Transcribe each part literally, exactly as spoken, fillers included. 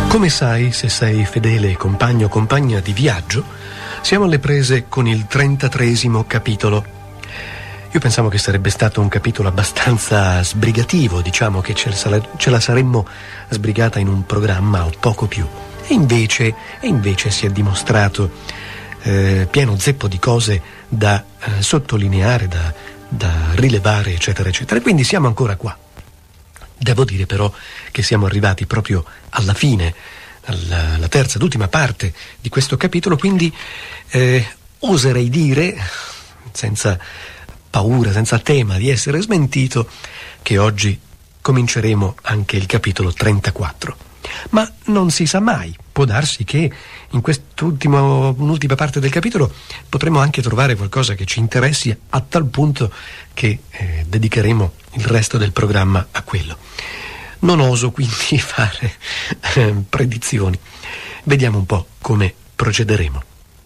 Come sai, se sei fedele compagno o compagna di viaggio, siamo alle prese con il trentatreesimo capitolo. Io pensavo che sarebbe stato un capitolo abbastanza sbrigativo, diciamo che ce la, ce la saremmo sbrigata in un programma o poco più. E invece, e invece si è dimostrato eh, pieno zeppo di cose da eh, sottolineare, da, da rilevare, eccetera, eccetera. E quindi siamo ancora qua. Devo dire però che siamo arrivati proprio alla fine, alla, alla terza ed ultima parte di questo capitolo, quindi eh, oserei dire, senza paura, senza tema di essere smentito, che oggi cominceremo anche il capitolo trentaquattro. Ma non si sa mai, può darsi che in quest'ultima un'ultima parte del capitolo potremo anche trovare qualcosa che ci interessi a tal punto che eh, dedicheremo il resto del programma a quello. Non oso quindi fare eh, predizioni. Vediamo un po' come procederemo.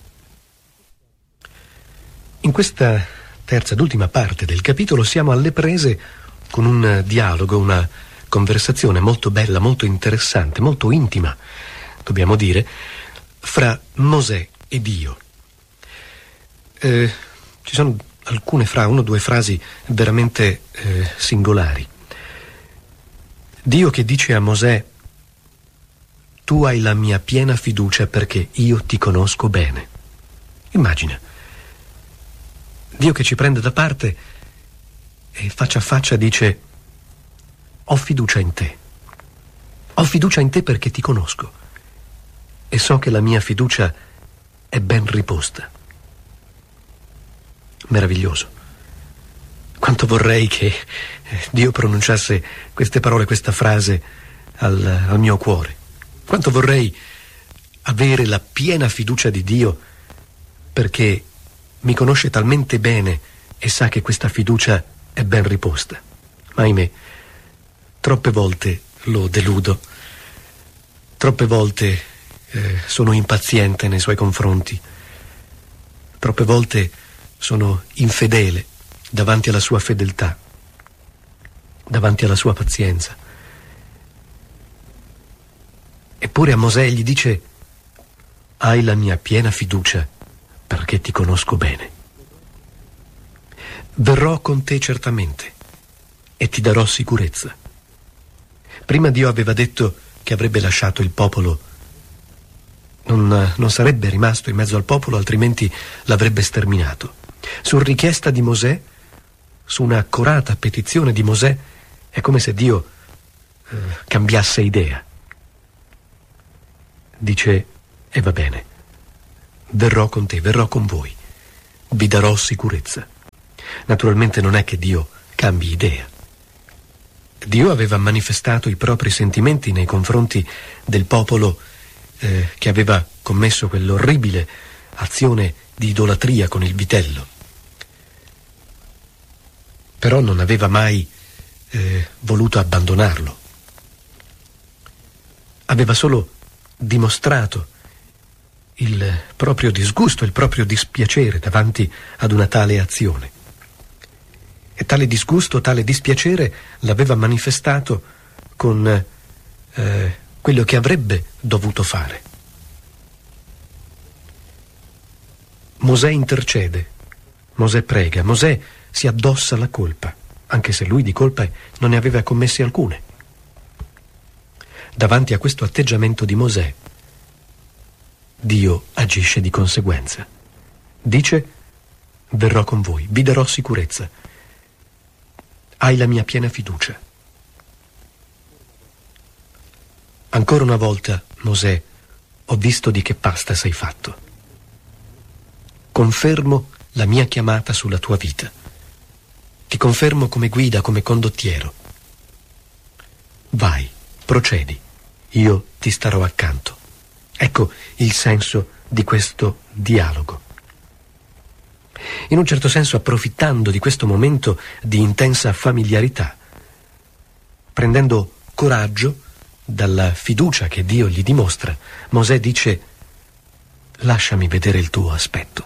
In questa terza ed ultima parte del capitolo siamo alle prese con un dialogo, una conversazione molto bella, molto interessante, molto intima, dobbiamo dire, fra Mosè e Dio. Eh, ci sono alcune fra una o due frasi veramente eh, singolari. Dio che dice a Mosè: tu hai la mia piena fiducia perché io ti conosco bene. Immagina Dio che ci prende da parte e faccia a faccia dice: ho fiducia in te, ho fiducia in te perché ti conosco e so che la mia fiducia è ben riposta. Meraviglioso. Quanto vorrei che Dio pronunciasse queste parole, questa frase al, al mio cuore. Quanto vorrei avere la piena fiducia di Dio perché mi conosce talmente bene e sa che questa fiducia è ben riposta. Ma ahimè, troppe volte lo deludo, troppe volte eh, sono impaziente nei suoi confronti, troppe volte sono infedele davanti alla sua fedeltà, davanti alla sua pazienza. Eppure a Mosè gli dice: hai la mia piena fiducia perché ti conosco bene. Verrò con te certamente e ti darò sicurezza. Prima Dio aveva detto che avrebbe lasciato il popolo, non, non sarebbe rimasto in mezzo al popolo, altrimenti l'avrebbe sterminato. Su richiesta di Mosè, su una accorata petizione di Mosè, è come se Dio eh, cambiasse idea. Dice: e va bene, verrò con te, verrò con voi, vi darò sicurezza. Naturalmente non è che Dio cambi idea. Dio aveva manifestato i propri sentimenti nei confronti del popolo eh, che aveva commesso quell'orribile azione di idolatria con il vitello. Però non aveva mai eh, voluto abbandonarlo. Aveva solo dimostrato il proprio disgusto, il proprio dispiacere davanti ad una tale azione. E tale disgusto, tale dispiacere l'aveva manifestato con eh, quello che avrebbe dovuto fare. Mosè intercede, Mosè prega, Mosè si addossa la colpa, anche se lui di colpa non ne aveva commesse alcune. Davanti a questo atteggiamento di Mosè, Dio agisce di conseguenza. Dice: verrò con voi, vi darò sicurezza. Hai la mia piena fiducia. Ancora una volta, Mosè, ho visto di che pasta sei fatto. Confermo la mia chiamata sulla tua vita. Ti confermo come guida, come condottiero. Vai, procedi, io ti starò accanto. Ecco il senso di questo dialogo. In un certo senso, approfittando di questo momento di intensa familiarità, prendendo coraggio dalla fiducia che Dio gli dimostra, Mosè dice: lasciami vedere il tuo aspetto.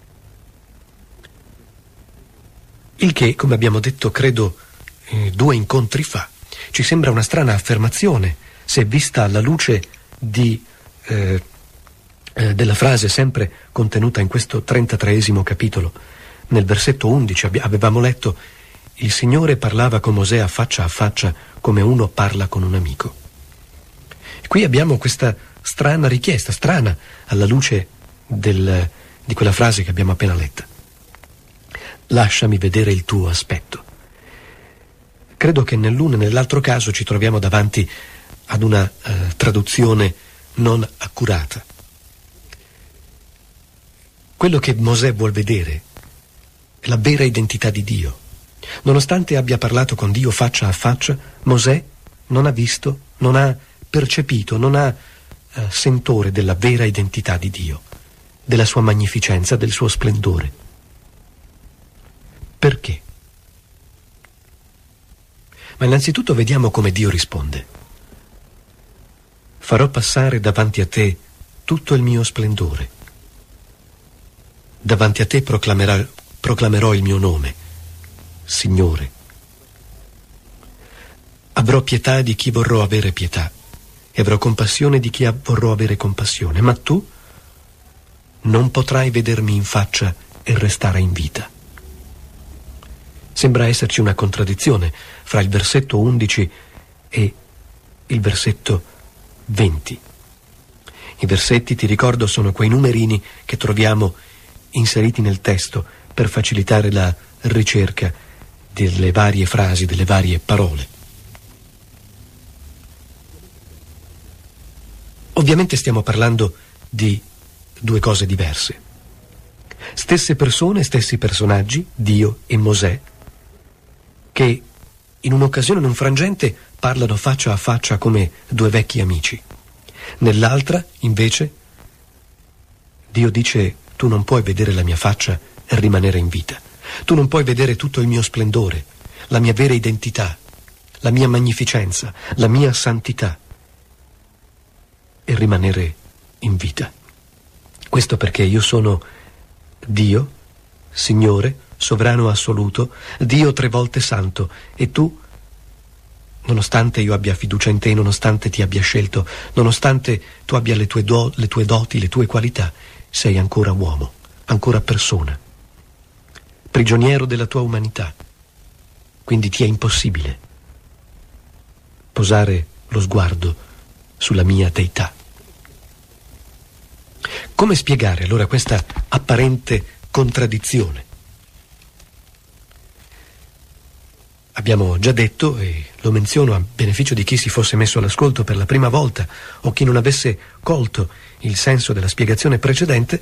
Il che, come abbiamo detto, credo, eh, due incontri fa, ci sembra una strana affermazione se vista alla luce di, eh, eh, della frase sempre contenuta in questo trentatreesimo capitolo. Nel versetto undici avevamo letto: il Signore parlava con Mosè a faccia a faccia come uno parla con un amico. E qui abbiamo questa strana richiesta, strana alla luce del, di quella frase che abbiamo appena letta. Lasciami vedere il tuo aspetto. Credo che nell'uno e nell'altro caso ci troviamo davanti ad una eh, traduzione non accurata. Quello che Mosè vuol vedere è la vera identità di Dio. Nonostante abbia parlato con Dio faccia a faccia, Mosè non ha visto, non ha percepito, non ha eh, sentore della vera identità di Dio, della sua magnificenza, del suo splendore. Perché? Ma innanzitutto vediamo come Dio risponde. Farò passare davanti a te tutto il mio splendore. Davanti a te proclamerò, proclamerò il mio nome, Signore. Avrò pietà di chi vorrò avere pietà e avrò compassione di chi vorrò avere compassione, ma tu non potrai vedermi in faccia e restare in vita. Sembra esserci una contraddizione fra il versetto undici e il versetto venti. I versetti, ti ricordo, sono quei numerini che troviamo inseriti nel testo per facilitare la ricerca delle varie frasi, delle varie parole. Ovviamente stiamo parlando di due cose diverse. Stesse persone, stessi personaggi, Dio e Mosè, che in un'occasione, in un frangente, parlano faccia a faccia come due vecchi amici. Nell'altra, invece, Dio dice: tu non puoi vedere la mia faccia e rimanere in vita. Tu non puoi vedere tutto il mio splendore, la mia vera identità, la mia magnificenza, la mia santità e rimanere in vita. Questo perché io sono Dio, Signore, sovrano assoluto, Dio tre volte santo, e tu, nonostante io abbia fiducia in te, nonostante ti abbia scelto, nonostante tu abbia le tue, do, le tue doti, le tue qualità, sei ancora uomo, ancora persona, prigioniero della tua umanità. Quindi ti è impossibile posare lo sguardo sulla mia deità. Come spiegare allora questa apparente contraddizione? Abbiamo già detto, e lo menziono a beneficio di chi si fosse messo all'ascolto per la prima volta o chi non avesse colto il senso della spiegazione precedente,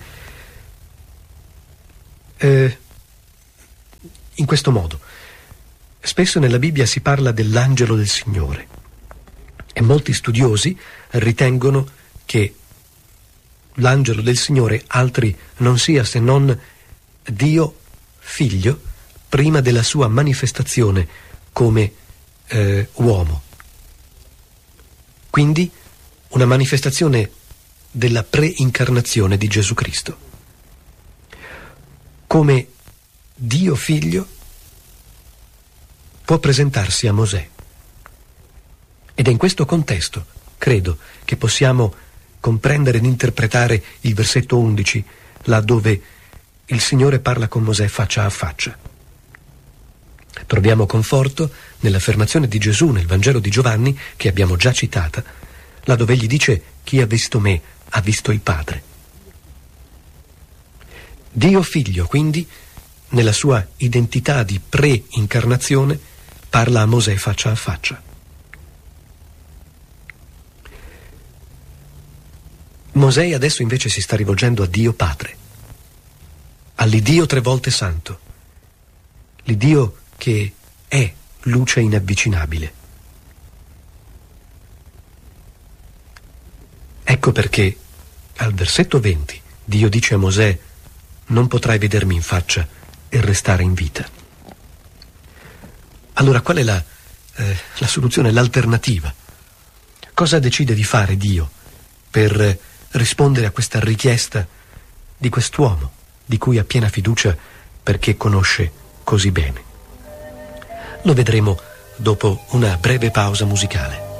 eh, in questo modo. Spesso nella Bibbia si parla dell'angelo del Signore e molti studiosi ritengono che l'angelo del Signore altri non sia se non Dio Figlio prima della sua manifestazione come eh, uomo. Quindi una manifestazione della preincarnazione di Gesù Cristo. Come Dio Figlio può presentarsi a Mosè. Ed è in questo contesto, credo, che possiamo comprendere ed interpretare il versetto undici, là dove il Signore parla con Mosè faccia a faccia. Troviamo conforto nell'affermazione di Gesù nel Vangelo di Giovanni, che abbiamo già citata, là dove egli dice: chi ha visto me ha visto il Padre. Dio Figlio, quindi, nella sua identità di pre-incarnazione, parla a Mosè faccia a faccia. Mosè adesso invece si sta rivolgendo a Dio Padre, all'Iddio tre volte santo, l'Iddio che è luce inavvicinabile. Ecco perché al versetto venti Dio dice a Mosè: non potrai vedermi in faccia e restare in vita. Allora qual è la, eh, la soluzione, l'alternativa? Cosa decide di fare Dio per rispondere a questa richiesta di quest'uomo di cui ha piena fiducia perché conosce così bene? Lo vedremo dopo una breve pausa musicale.